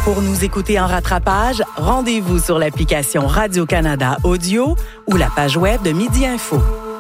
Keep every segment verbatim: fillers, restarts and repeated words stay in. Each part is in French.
Pour nous écouter en rattrapage, rendez-vous sur l'application Radio-Canada Audio ou la page web de Midi Info.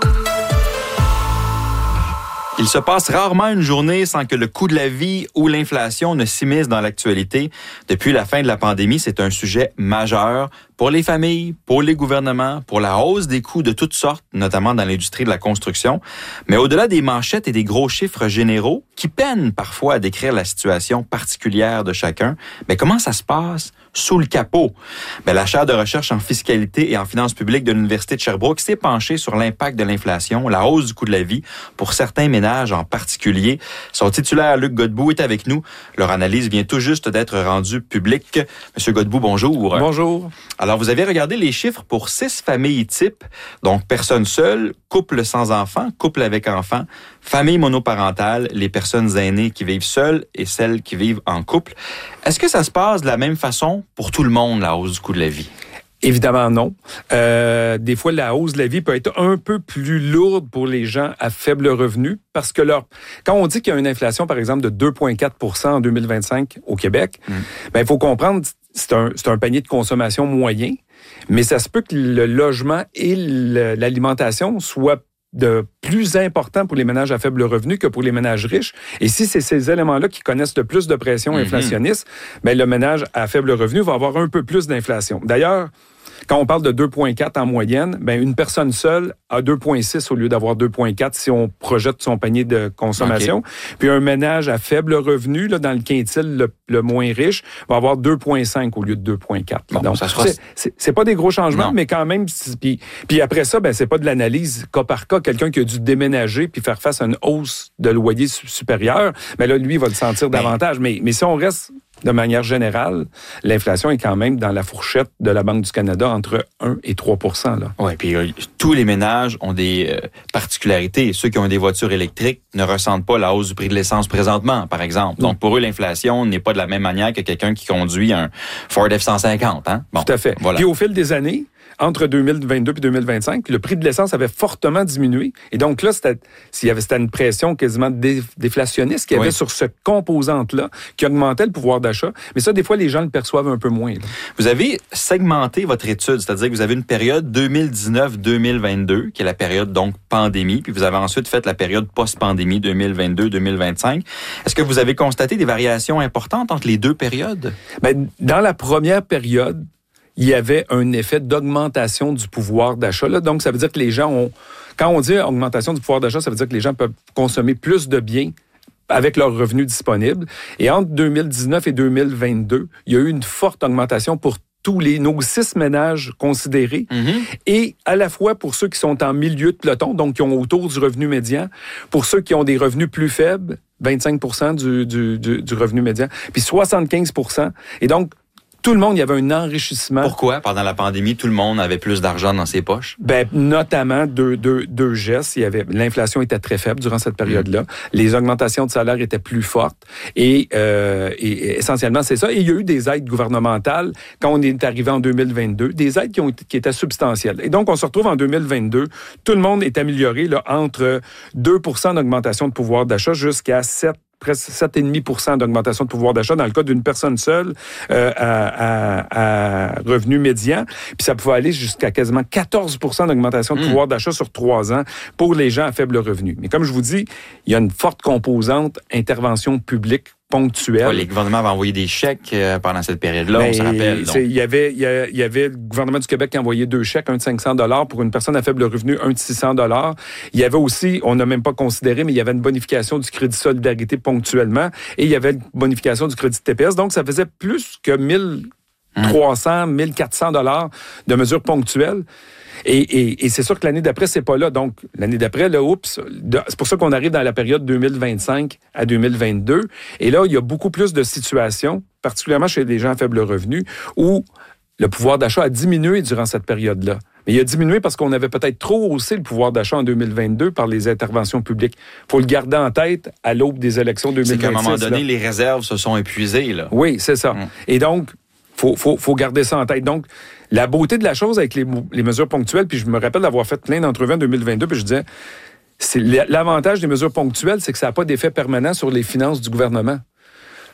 Il se passe rarement une journée sans que le coût de la vie ou l'inflation ne s'immiscent dans l'actualité. Depuis la fin de la pandémie, c'est un sujet majeur pour les familles, pour les gouvernements, pour la hausse des coûts de toutes sortes, notamment dans l'industrie de la construction. Mais au-delà des manchettes et des gros chiffres généraux, qui peinent parfois à décrire la situation particulière de chacun, mais comment ça se passe sous le capot? Bien, la chaire de recherche en fiscalité et en finances publiques de l'Université de Sherbrooke s'est penchée sur l'impact de l'inflation, la hausse du coût de la vie, pour certains ménages en particulier. Son titulaire, Luc Godbout, est avec nous. Leur analyse vient tout juste d'être rendue publique. Monsieur Godbout, bonjour. Bonjour. Alors, vous avez regardé les chiffres pour six familles types, donc personnes seules, couple sans enfants, couple avec enfants, famille monoparentale, les personnes aînées qui vivent seules et celles qui vivent en couple. Est-ce que ça se passe de la même façon pour tout le monde, la hausse du coût de la vie? Évidemment non. Euh, des fois, la hausse de la vie peut être un peu plus lourde pour les gens à faible revenu parce que leur, quand on dit qu'il y a une inflation, par exemple, de deux virgule quatre pour cent en deux mille vingt-cinq au Québec, mmh. ben, il faut comprendre, c'est un, c'est un panier de consommation moyen, mais ça se peut que le logement et le, l'alimentation soient de plus important pour les ménages à faible revenu que pour les ménages riches. Et si c'est ces éléments-là qui connaissent le plus de pression inflationniste, mm-hmm. ben le ménage à faible revenu va avoir un peu plus d'inflation. D'ailleurs, quand on parle de deux virgule quatre en moyenne, ben une personne seule a deux virgule six au lieu d'avoir deux virgule quatre si on projette son panier de consommation. Okay. Puis un ménage à faible revenu, là, dans le quintile le, le moins riche, va avoir deux virgule cinq au lieu de deux virgule quatre. Bon, Donc, ça sera... c'est, c'est, c'est pas des gros changements, non. mais quand même... Puis, puis après ça, ben c'est pas de l'analyse cas par cas. Quelqu'un qui a dû déménager puis faire face à une hausse de loyer supérieure, ben là, lui, il va le sentir ben... davantage. Mais, mais si on reste... De manière générale, l'inflation est quand même dans la fourchette de la Banque du Canada entre un et trois pour cent. Oui, puis euh, tous les ménages ont des euh, particularités. Ceux qui ont des voitures électriques ne ressentent pas la hausse du prix de l'essence présentement, par exemple. Donc, pour eux, l'inflation n'est pas de la même manière que quelqu'un qui conduit un Ford F cent cinquante. Hein? Bon, tout à fait. Voilà. Puis au fil des années, entre deux mille vingt-deux et deux mille vingt-cinq, le prix de l'essence avait fortement diminué. Et donc là, c'était, s'il y avait, c'était une pression quasiment dé, déflationniste qu'il y avait oui. sur cette composante-là qui augmentait le pouvoir d'achat. Mais ça, des fois, les gens le perçoivent un peu moins. Là. Vous avez segmenté votre étude, c'est-à-dire que vous avez une période deux mille dix-neuf deux mille vingt-deux, qui est la période donc pandémie, puis vous avez ensuite fait la période post-pandémie deux mille vingt-deux deux mille vingt-cinq. Est-ce que vous avez constaté des variations importantes entre les deux périodes? Bien, dans la première période, il y avait un effet d'augmentation du pouvoir d'achat. Là. Donc, ça veut dire que les gens ont... Quand on dit augmentation du pouvoir d'achat, ça veut dire que les gens peuvent consommer plus de biens avec leurs revenus disponibles. Et entre deux mille dix-neuf et deux mille vingt-deux, il y a eu une forte augmentation pour tous les nos six ménages considérés, mm-hmm. et à la fois pour ceux qui sont en milieu de peloton, donc qui ont autour du revenu médian, pour ceux qui ont des revenus plus faibles, vingt-cinq pour cent du, du, du, du revenu médian, puis soixante-quinze pour cent. Et donc, tout le monde, il y avait un enrichissement. Pourquoi? Pendant la pandémie, tout le monde avait plus d'argent dans ses poches? Ben, notamment deux, deux, deux gestes. Il y avait, l'inflation était très faible durant cette période-là. Mmh. Les augmentations de salaire étaient plus fortes. Et, euh, et essentiellement, c'est ça. Et il y a eu des aides gouvernementales quand on est arrivé en deux mille vingt-deux, des aides qui, ont, qui étaient substantielles. Et donc, on se retrouve en deux mille vingt-deux. Tout le monde est amélioré là, entre deux pour cent d'augmentation de pouvoir d'achat jusqu'à sept presque sept virgule cinq pour cent d'augmentation de pouvoir d'achat dans le cas d'une personne seule euh, à, à, à revenu médian. Puis ça pouvait aller jusqu'à quasiment quatorze pour cent d'augmentation de mmh. pouvoir d'achat sur trois ans pour les gens à faible revenu. Mais comme je vous dis, il y a une forte composante intervention publique ponctuelle. Ouais, les gouvernements avaient envoyé des chèques euh, pendant cette période-là, ben, on se rappelle. Il y avait, il y, a, il y avait le gouvernement du Québec qui envoyait deux chèques, un de cinq cents dollars pour une personne à faible revenu, un de six cents dollars. Il y avait aussi, on n'a même pas considéré, mais il y avait une bonification du crédit solidarité ponctuellement et il y avait une bonification du crédit T P S. Donc, ça faisait plus que mille trois cents, mille quatre cents dollars de mesures ponctuelles. Et, et, et c'est sûr que l'année d'après, c'est pas là. Donc, l'année d'après, là, oups, de, c'est pour ça qu'on arrive dans la période deux mille vingt-cinq à deux mille vingt-deux. Et là, il y a beaucoup plus de situations, particulièrement chez les gens à faible revenu, où le pouvoir d'achat a diminué durant cette période-là. Mais il a diminué parce qu'on avait peut-être trop haussé le pouvoir d'achat en deux mille vingt-deux par les interventions publiques. Il faut le garder en tête à l'aube des élections deux mille vingt-six. C'est qu'à un moment donné, là. les réserves se sont épuisées, là. Oui, c'est ça. Mmh. Et donc, Faut, faut, faut garder ça en tête. Donc, la beauté de la chose avec les, les mesures ponctuelles, puis je me rappelle d'avoir fait plein d'entrevues en deux mille vingt-deux, puis je disais, c'est l'avantage des mesures ponctuelles, c'est que ça n'a pas d'effet permanent sur les finances du gouvernement.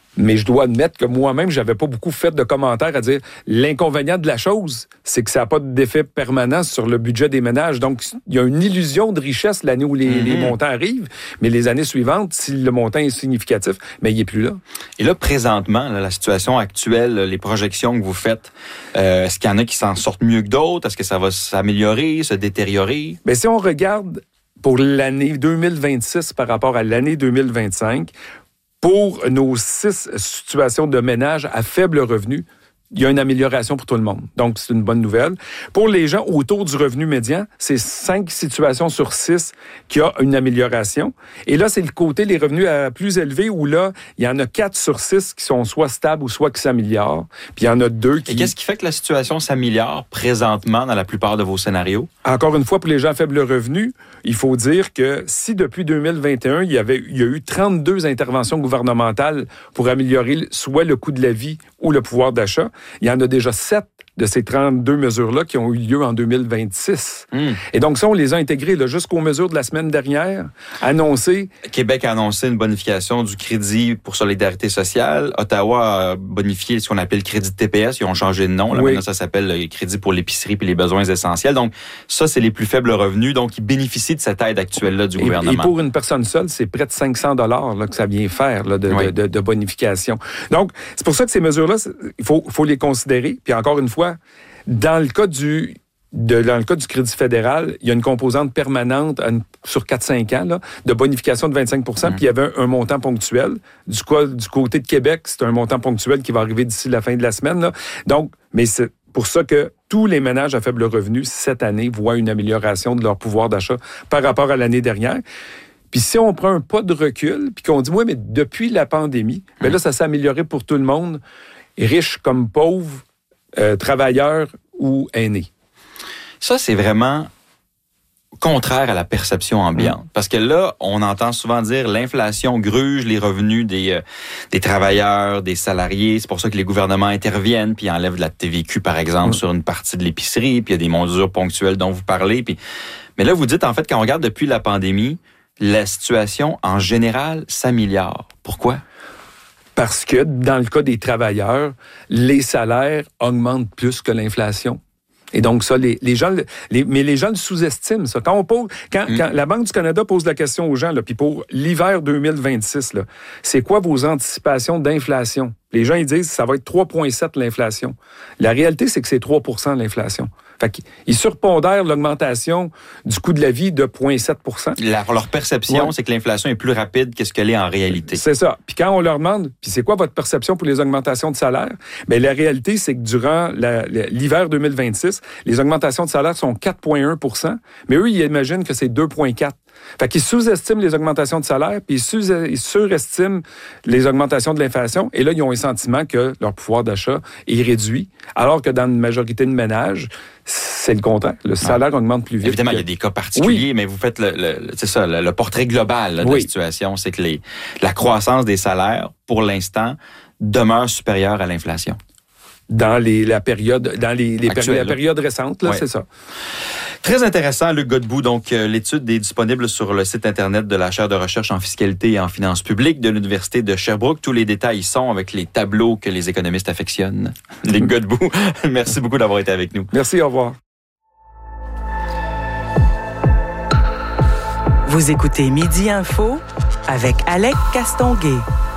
Mais je dois admettre que moi-même, j'avais pas beaucoup fait de commentaires à dire l'inconvénient de la chose, c'est que ça n'a pas d'effet permanent sur le budget des ménages. Donc, il y a une illusion de richesse l'année où les, mm-hmm. les montants arrivent, mais les années suivantes, si le montant est significatif, mais il n'est plus là. Et là, présentement, là, la situation actuelle, les projections que vous faites, euh, est-ce qu'il y en a qui s'en sortent mieux que d'autres? Est-ce que ça va s'améliorer, se détériorer? Bien, si on regarde pour l'année deux mille vingt-six par rapport à l'année deux mille vingt-cinq, pour nos six situations de ménage à faible revenu, il y a une amélioration pour tout le monde. Donc, c'est une bonne nouvelle. Pour les gens autour du revenu médian, c'est cinq situations sur six qui a une amélioration. Et là, c'est le côté les revenus à plus élevés où là, il y en a quatre sur six qui sont soit stables ou soit qui s'améliorent. Puis il y en a deux qui... Et qu'est-ce qui fait que la situation s'améliore présentement dans la plupart de vos scénarios? Encore une fois, pour les gens à faible revenu, il faut dire que si depuis deux mille vingt et un, il y avait, il y a eu trente-deux interventions gouvernementales pour améliorer soit le coût de la vie ou le pouvoir d'achat, il y en a déjà sept de ces trente-deux mesures-là qui ont eu lieu en deux mille vingt-six. Mm. Et donc, ça, on les a intégrées là, jusqu'aux mesures de la semaine dernière, annoncées. Québec a annoncé une bonification du crédit pour solidarité sociale. Ottawa a bonifié ce qu'on appelle le crédit de T P S. Ils ont changé de nom. Là, oui. Maintenant, ça s'appelle le crédit pour l'épicerie et les besoins essentiels. Donc, ça, c'est les plus faibles revenus. Donc, ils bénéficient de cette aide actuelle-là du et, gouvernement. Et pour une personne seule, c'est près de cinq cents dollars là, que ça vient faire là, de, oui. de, de, de bonification. Donc, c'est pour ça que ces mesures-là, il faut, faut les considérer. Puis encore une fois, dans le cas du de, dans le cas du Crédit fédéral, il y a une composante permanente une, sur quatre à cinq ans là, de bonification de vingt-cinq pour cent, mmh. puis il y avait un, un montant ponctuel. Du, quoi, du côté de Québec, c'est un montant ponctuel qui va arriver d'ici la fin de la semaine. Là. Donc, mais c'est pour ça que tous les ménages à faible revenu, cette année, voient une amélioration de leur pouvoir d'achat par rapport à l'année dernière. Puis si on prend un pas de recul, puis qu'on dit, oui, mais depuis la pandémie, mmh. bien là, ça s'est amélioré pour tout le monde, riches comme pauvres, euh, travailleurs ou aînés. Ça, c'est vraiment contraire à la perception ambiante. Mmh. Parce que là, on entend souvent dire l'inflation gruge les revenus des, euh, des travailleurs, des salariés. C'est pour ça que les gouvernements interviennent puis enlèvent de la T V Q, par exemple, mmh. sur une partie de l'épicerie. Puis il y a des mesures ponctuelles dont vous parlez. Puis... Mais là, vous dites, en fait, quand on regarde depuis la pandémie, la situation, en général, s'améliore. Pourquoi? Parce que, dans le cas des travailleurs, les salaires augmentent plus que l'inflation. Et donc, ça, les, les gens, les, mais les gens le sous-estiment, ça. Quand on pose, quand, mmh. quand la Banque du Canada pose la question aux gens, là, puis pour l'hiver deux mille vingt-six, là, c'est quoi vos anticipations d'inflation? Les gens, ils disent, ça va être trois virgule sept l'inflation. La réalité, c'est que c'est trois pour cent l'inflation. Fait qu'ils surpondèrent l'augmentation du coût de la vie de zéro virgule sept pour cent. La, leur perception, ouais. c'est que l'inflation est plus rapide que ce qu'elle est en réalité. C'est ça. Puis quand on leur demande, puis c'est quoi votre perception pour les augmentations de salaire? Bien, la réalité, c'est que durant la, la, l'hiver deux mille vingt-six, les augmentations de salaire sont quatre virgule un pour cent, mais eux, ils imaginent que c'est deux virgule quatre. Fait qu'ils sous-estiment les augmentations de salaire, puis ils, sous- ils surestiment les augmentations de l'inflation, et là, ils ont un sentiment que leur pouvoir d'achat est réduit, alors que dans une majorité de ménages, c'est le contraire. Le salaire ah. augmente plus vite. Évidemment, que... il y a des cas particuliers, oui. mais vous faites le, le, c'est ça, le, le portrait global là, de oui. la situation. C'est que les, la croissance des salaires, pour l'instant, demeure supérieure à l'inflation. Dans les, la période, dans les, les péri- la période récente, là, ouais. c'est ça. Très intéressant, Luc Godbout. Donc, euh, l'étude est disponible sur le site Internet de la chaire de recherche en fiscalité et en finances publiques de l'Université de Sherbrooke. Tous les détails y sont avec les tableaux que les économistes affectionnent. Luc Godbout, merci beaucoup d'avoir été avec nous. Merci, au revoir. Vous écoutez Midi Info avec Alec Castonguay.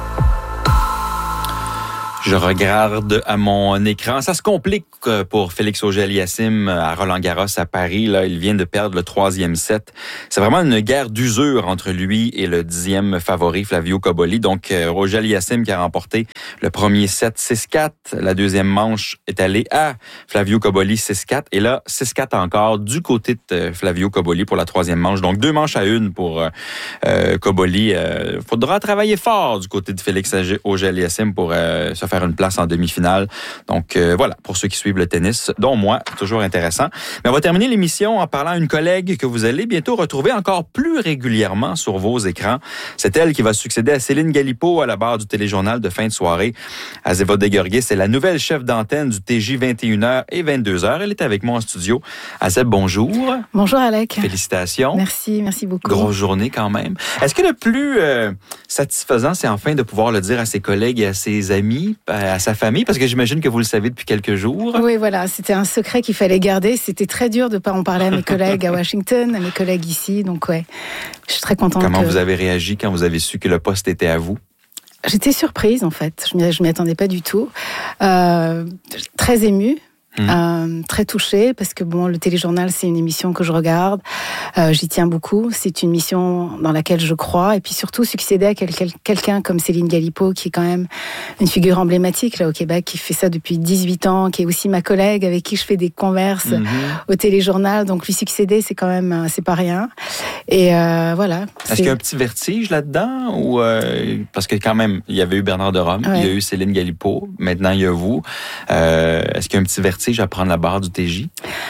Je regarde à mon écran. Ça se complique pour Félix Auger-Aliassime à Roland-Garros à Paris. Là, il vient de perdre le troisième set. C'est vraiment une guerre d'usure entre lui et le dixième favori, Flavio Cobolli. Donc, Auger-Aliassime qui a remporté le premier set six quatre. La deuxième manche est allée à Flavio Cobolli six quatre. Et là, six quatre encore du côté de Flavio Cobolli pour la troisième manche. Donc, deux manches à une pour euh, Cobolli. Euh, faudra travailler fort du côté de Félix Auger-Aliassime pour euh, se faire une place en demi-finale. Donc euh, voilà, pour ceux qui suivent le tennis, dont moi, toujours intéressant. Mais on va terminer l'émission en parlant à une collègue que vous allez bientôt retrouver encore plus régulièrement sur vos écrans. C'est elle qui va succéder à Céline Galipo à la barre du téléjournal de fin de soirée. soirée. Azéva Desguerguis, c'est la nouvelle chef d'antenne du T J vingt et une heures et vingt-deux heures. Elle est avec moi en studio. Azeb, bonjour. Bonjour Alec. Félicitations. Merci, merci beaucoup. Grosse journée quand même. Est-ce que le plus euh, satisfaisant, c'est enfin de pouvoir le dire à ses collègues et à ses amis, à sa famille? Parce que j'imagine que vous le savez depuis quelques jours. Oui, voilà. C'était un secret qu'il fallait garder. C'était très dur de ne pas en parler à mes collègues à Washington, à mes collègues ici. Donc, ouais, je suis très contente. Comment que... vous avez réagi quand vous avez su que le poste était à vous? J'étais surprise, en fait. Je ne m'y attendais pas du tout. Euh, très émue. Mmh. Euh, très touchée parce que bon, le téléjournal, c'est une émission que je regarde, euh, j'y tiens beaucoup, c'est une mission dans laquelle je crois, et puis surtout succéder à quel, quel, quelqu'un comme Céline Galipeau, qui est quand même une figure emblématique là au Québec, qui fait ça depuis dix-huit ans, qui est aussi ma collègue avec qui je fais des converses mmh. au téléjournal, donc lui succéder, c'est quand même, c'est pas rien. Et euh, voilà. Est-ce c'est... qu'il y a un petit vertige là-dedans ou euh, parce que quand même, il y avait eu Bernard de Rome, ouais. il y a eu Céline Galipeau, maintenant il y a vous. Euh, est-ce qu'il y a un petit vertige à prendre la barre du T J?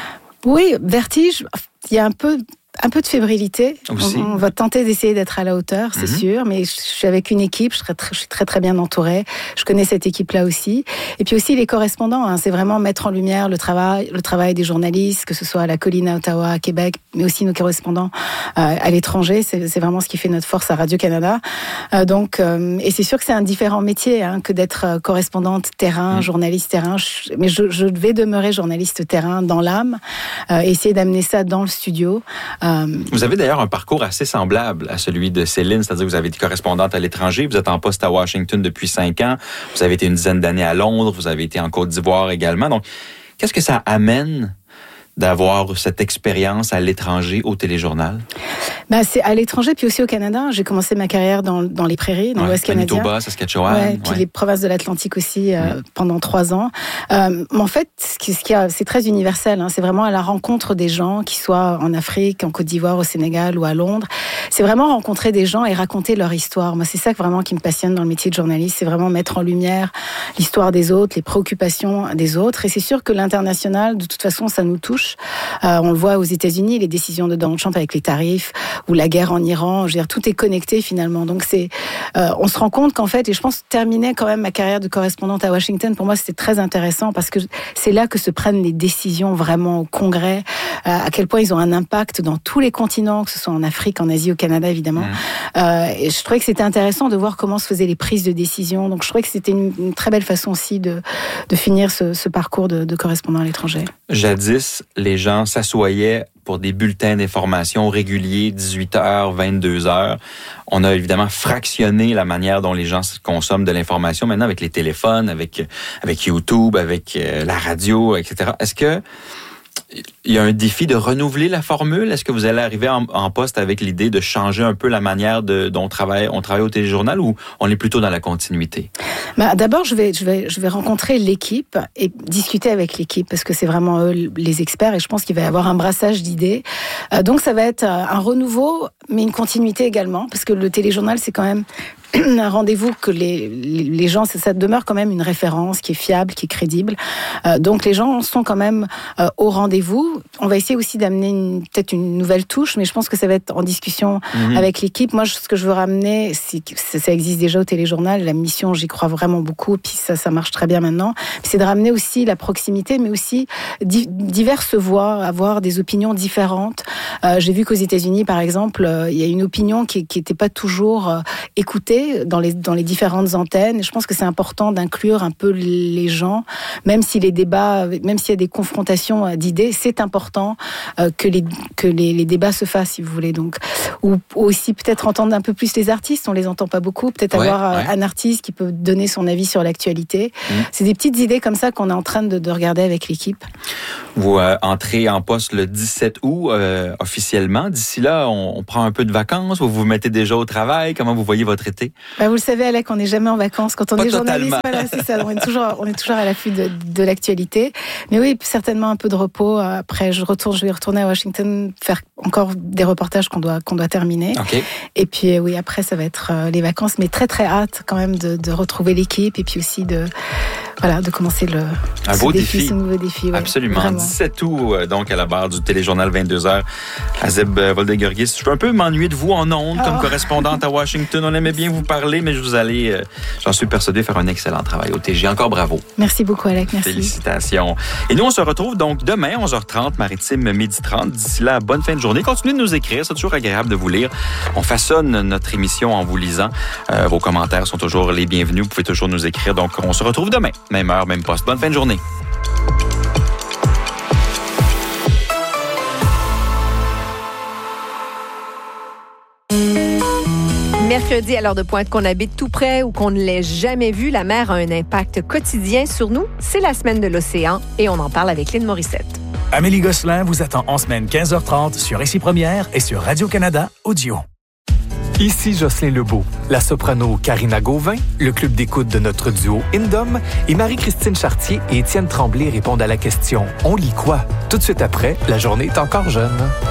Oui, vertige, il y a un peu... Un peu de fébrilité. Aussi. On, on va tenter d'essayer d'être à la hauteur, c'est mm-hmm. sûr, mais je suis avec une équipe, je, serai très, je suis très très bien entourée. Je connais cette équipe-là aussi. Et puis aussi les correspondants, hein, c'est vraiment mettre en lumière le travail, le travail des journalistes, que ce soit à la Colline, à Ottawa, à Québec, mais aussi nos correspondants euh, à l'étranger. C'est, c'est vraiment ce qui fait notre force à Radio-Canada. Euh, donc, euh, et c'est sûr que c'est un différent métier hein, que d'être correspondante terrain, mm. journaliste terrain. Je, mais je, je vais demeurer journaliste terrain dans l'âme, euh, essayer d'amener ça dans le studio. Vous avez d'ailleurs un parcours assez semblable à celui de Céline, c'est-à-dire que vous avez été correspondante à l'étranger, vous êtes en poste à Washington depuis cinq ans, vous avez été une dizaine d'années à Londres, vous avez été en Côte d'Ivoire également. Donc, qu'est-ce que ça amène d'avoir cette expérience à l'étranger au téléjournal? Ben, c'est à l'étranger, puis aussi au Canada. J'ai commencé ma carrière dans, dans les prairies, dans ouais, l'Ouest canadien. Manitoba, Saskatchewan. Ouais, puis ouais. les provinces de l'Atlantique aussi euh, mmh. pendant trois ans. Euh, mais en fait, ce qui, ce qui a, c'est très universel. Hein, c'est vraiment à la rencontre des gens, qu'ils soient en Afrique, en Côte d'Ivoire, au Sénégal ou à Londres. C'est vraiment rencontrer des gens et raconter leur histoire. Moi, c'est ça vraiment qui me passionne dans le métier de journaliste. C'est vraiment mettre en lumière l'histoire des autres, les préoccupations des autres. Et c'est sûr que l'international, de toute façon, ça nous touche. Euh, on le voit aux États-Unis, les décisions de Donald Trump avec les tarifs ou la guerre en Iran, je veux dire, tout est connecté finalement. Donc c'est, euh, on se rend compte qu'en fait, et je pense terminer quand même ma carrière de correspondante à Washington, pour moi c'était très intéressant parce que c'est là que se prennent les décisions vraiment au Congrès, euh, à quel point ils ont un impact dans tous les continents, que ce soit en Afrique, en Asie, au Canada évidemment. Mmh. Euh, et je trouvais que c'était intéressant de voir comment se faisaient les prises de décision. Donc je trouvais que c'était une, une très belle façon aussi de, de finir ce, ce parcours de, de correspondant à l'étranger. Jadis, les gens s'assoyaient pour des bulletins d'information réguliers, dix-huit heures, vingt-deux heures. On a évidemment fractionné la manière dont les gens consomment de l'information maintenant avec les téléphones, avec, avec YouTube, avec euh, la radio, et cetera. Est-ce que il y a un défi de renouveler la formule? Est-ce que vous allez arriver en, en poste avec l'idée de changer un peu la manière de, dont on travaille, on travaille au téléjournal ou on est plutôt dans la continuité? Bah, d'abord, je vais, je, vais, je vais rencontrer l'équipe et discuter avec l'équipe parce que c'est vraiment eux les experts et je pense qu'il va y avoir un brassage d'idées. Euh, donc, ça va être un renouveau, mais une continuité également parce que le téléjournal, c'est quand même un rendez-vous que les, les gens, ça, ça demeure quand même une référence qui est fiable, qui est crédible. Euh, donc les gens sont quand même euh, au rendez-vous. On va essayer aussi d'amener une, peut-être une nouvelle touche, mais je pense que ça va être en discussion mmh. avec l'équipe. Moi, ce que je veux ramener, c'est que ça existe déjà au téléjournal. La mission, j'y crois vraiment beaucoup, puis ça, ça marche très bien maintenant. C'est de ramener aussi la proximité, mais aussi di- diverses voix, avoir des opinions différentes. Euh, j'ai vu qu'aux États-Unis, par exemple, euh, il y a une opinion qui n'était pas toujours euh, écoutée dans les, dans les différentes antennes. Et je pense que c'est important d'inclure un peu les gens, même si les débats, même s'il y a des confrontations d'idées, c'est important euh, que, les, que les, les débats se fassent, si vous voulez. Donc, ou, ou aussi peut-être entendre un peu plus les artistes, on les entend pas beaucoup, peut-être ouais, avoir ouais. un artiste qui peut donner son avis sur l'actualité. Mmh. C'est des petites idées comme ça qu'on est en train de, de regarder avec l'équipe. Vous euh, entrez en poste le dix-sept août euh, officiellement. D'ici là, on, on prend un peu de vacances, vous vous mettez déjà au travail. Comment vous voyez votre été? Bah, vous le savez, Alec, on n'est jamais en vacances. Quand on Pas est journaliste, voilà, c'est ça. On est toujours, on est toujours à l'affût de, de l'actualité. Mais oui, certainement un peu de repos. Après, je retourne, je vais retourner à Washington, faire encore des reportages qu'on doit, qu'on doit terminer. Okay. Et puis, oui, après, ça va être les vacances. Mais très, très hâte quand même de, de retrouver l'équipe et puis aussi de, voilà, de commencer le un beau défi, défi. ce nouveau défi. Ouais, absolument. Vraiment. dix-sept août, euh, donc à la barre du téléjournal vingt-deux heures. Azeb Voldegorgis, je peux un peu m'ennuyer de vous en ondes oh. comme correspondante à Washington. On aimait bien vous parler, mais je vous allez, euh, j'en suis persuadé, faire un excellent travail au T G. Encore bravo. Merci beaucoup, Alec. Merci. Félicitations. Et nous, on se retrouve donc demain, onze heures trente, Maritime, midi trente. D'ici là, bonne fin de journée. Continuez de nous écrire. C'est toujours agréable de vous lire. On façonne notre émission en vous lisant. Euh, vos commentaires sont toujours les bienvenus. Vous pouvez toujours nous écrire. Donc, on se retrouve demain. Même heure, même poste. Bonne fin de journée. Mercredi, à l'heure de pointe, qu'on habite tout près ou qu'on ne l'ait jamais vu, la mer a un impact quotidien sur nous. C'est la semaine de l'océan et on en parle avec Lynn Morissette. Amélie Gosselin vous attend en semaine quinze heures trente sur Ici Première et sur Radio-Canada Audio. Ici Jocelyn Lebeau, la soprano Karina Gauvin, le club d'écoute de notre duo Indom et Marie-Christine Chartier et Étienne Tremblay répondent à la question « On lit quoi ?» Tout de suite après, la journée est encore jeune.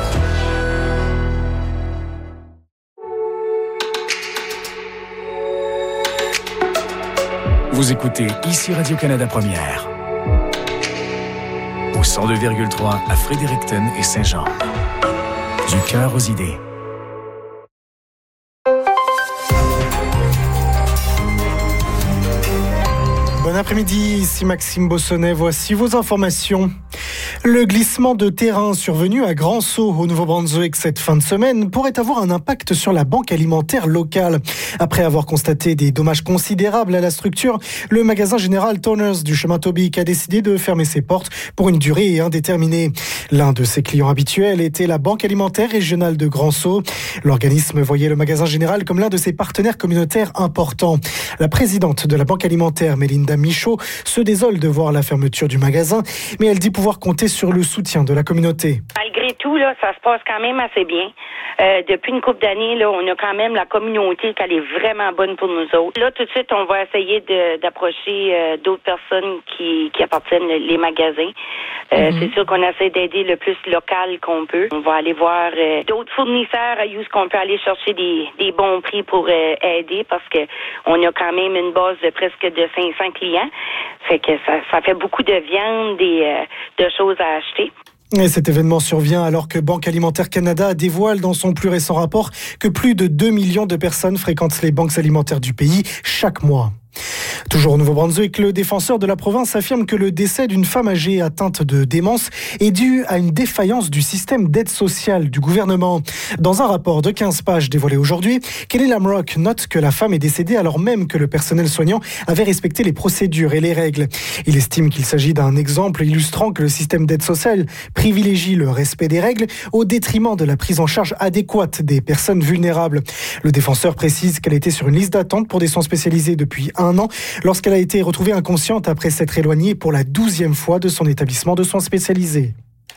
Vous écoutez Ici Radio-Canada Première. Au cent deux virgule trois à Fredericton et Saint-Jean. Du cœur aux idées. Bon après-midi, ici Maxime Bossonnet, voici vos informations. Le glissement de terrain survenu à Grand-Sault au Nouveau-Brunswick cette fin de semaine pourrait avoir un impact sur la banque alimentaire locale. Après avoir constaté des dommages considérables à la structure, le magasin général Toners du chemin Tobique a décidé de fermer ses portes pour une durée indéterminée. L'un de ses clients habituels était la Banque alimentaire régionale de Grand-Sault. L'organisme voyait le magasin général comme l'un de ses partenaires communautaires importants. La présidente de la Banque alimentaire, Mélinda Michaud, se désole de voir la fermeture du magasin, mais elle dit pouvoir compter sur le soutien de la communauté. Malgré tout, là, ça se passe quand même assez bien. Euh, depuis une couple d'années, là, on a quand même la communauté qui est vraiment bonne pour nous autres. Là, tout de suite, on va essayer de, d'approcher euh, d'autres personnes qui, qui appartiennent les magasins. Euh, mm-hmm. C'est sûr qu'on essaie d'aider le plus local qu'on peut. On va aller voir euh, d'autres fournisseurs à où qu'on peut aller chercher des, des bons prix pour euh, aider parce que on a quand même une base de presque de cinq cents clients. Fait que ça, ça fait beaucoup de viande et euh, de choses à acheter. Et cet événement survient alors que Banque Alimentaire Canada dévoile dans son plus récent rapport que plus de deux millions de personnes fréquentent les banques alimentaires du pays chaque mois. Toujours au Nouveau-Brunswick, le défenseur de la province affirme que le décès d'une femme âgée atteinte de démence est dû à une défaillance du système d'aide sociale du gouvernement. Dans un rapport de quinze pages dévoilé aujourd'hui, Kelly Lamrock note que la femme est décédée alors même que le personnel soignant avait respecté les procédures et les règles. Il estime qu'il s'agit d'un exemple illustrant que le système d'aide sociale privilégie le respect des règles au détriment de la prise en charge adéquate des personnes vulnérables. Le défenseur précise qu'elle était sur une liste d'attente pour des soins spécialisés depuis un an lorsqu'elle a été retrouvée inconsciente après s'être éloignée pour la douzième fois de son établissement de soins spécialisés.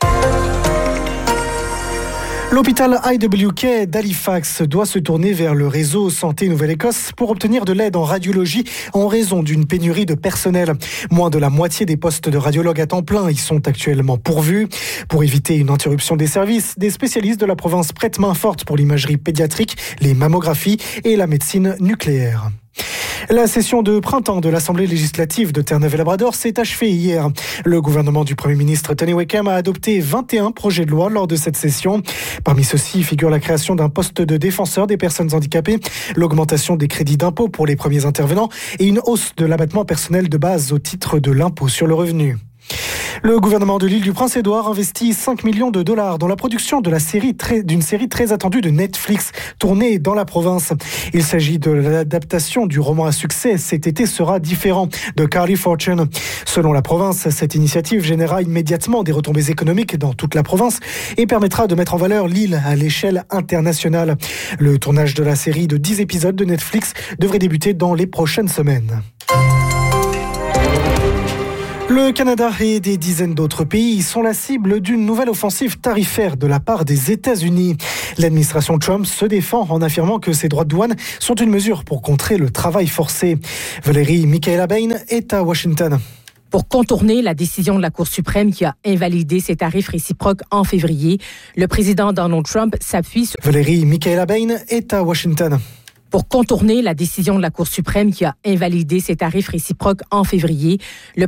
L'hôpital I W K d'Halifax doit se tourner vers le réseau Santé Nouvelle-Écosse pour obtenir de l'aide en radiologie en raison d'une pénurie de personnel. Moins de la moitié des postes de radiologues à temps plein y sont actuellement pourvus. Pour éviter une interruption des services, des spécialistes de la province prêtent main forte pour l'imagerie pédiatrique, les mammographies et la médecine nucléaire. La session de printemps de l'Assemblée législative de Terre-Neuve-et-Labrador s'est achevée hier. Le gouvernement du Premier ministre Tony Wickham a adopté vingt et un projets de loi lors de cette session. Parmi ceux-ci figure la création d'un poste de défenseur des personnes handicapées, l'augmentation des crédits d'impôt pour les premiers intervenants et une hausse de l'abattement personnel de base au titre de l'impôt sur le revenu. Le gouvernement de l'île du Prince-Édouard investit cinq millions de dollars dans la production de la série très, d'une série très attendue de Netflix, tournée dans la province. Il s'agit de l'adaptation du roman à succès « Cet été sera différent » de Carly Fortune. Selon la province, cette initiative générera immédiatement des retombées économiques dans toute la province et permettra de mettre en valeur l'île à l'échelle internationale. Le tournage de la série de dix épisodes de Netflix devrait débuter dans les prochaines semaines. Le Canada et des dizaines d'autres pays sont la cible d'une nouvelle offensive tarifaire de la part des États-Unis. L'administration Trump se défend en affirmant que ces droits de douane sont une mesure pour contrer le travail forcé. Valérie Michaela-Bain est à Washington. Pour contourner la décision de la Cour suprême qui a invalidé ces tarifs réciproques en février, le président Donald Trump s'appuie sur... Valérie Michaela-Bain est à Washington. Pour contourner la décision de la Cour suprême qui a invalidé ces tarifs réciproques en février, le